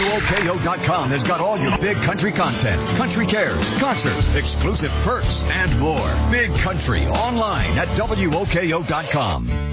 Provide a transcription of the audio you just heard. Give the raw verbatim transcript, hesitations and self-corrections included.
O K O dot com has got all your big country content, country cares, concerts, exclusive perks, and more. Big Country online at W O K O dot com.